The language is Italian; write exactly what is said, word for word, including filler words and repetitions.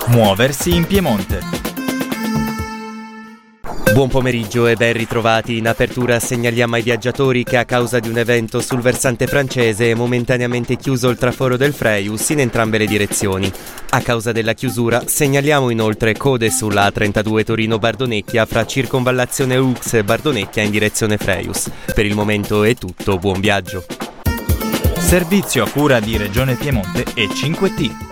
Muoversi in Piemonte. Buon pomeriggio e ben ritrovati. In apertura segnaliamo ai viaggiatori che a causa di un evento sul versante francese è momentaneamente chiuso il traforo del Frejus in entrambe le direzioni. A causa della chiusura segnaliamo inoltre code sulla A trentadue Torino-Bardonecchia fra Circonvallazione Ux e Bardonecchia in direzione Frejus. Per il momento è tutto, buon viaggio. Servizio a cura di Regione Piemonte e cinque T.